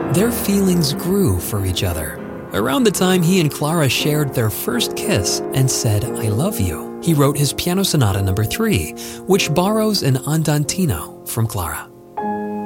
Their feelings grew for each other. Around the time he and Clara shared their first kiss and said, "I love you," he wrote his Piano Sonata No. 3, which borrows an andantino from Clara.